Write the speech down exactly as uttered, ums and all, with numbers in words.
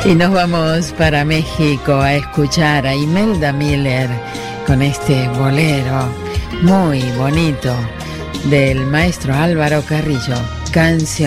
Y nos vamos para México a escuchar a Imelda Miller con este bolero muy bonito del maestro Álvaro Carrillo, Canción.